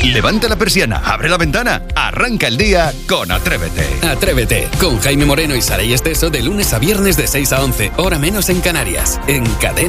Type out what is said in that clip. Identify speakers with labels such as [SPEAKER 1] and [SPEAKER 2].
[SPEAKER 1] Levanta la persiana, abre la ventana, arranca el día con Atrévete.
[SPEAKER 2] Atrévete, con Jaime Moreno y Saray Esteso de lunes a viernes de 6 a 11, hora menos en Canarias, en Cadena.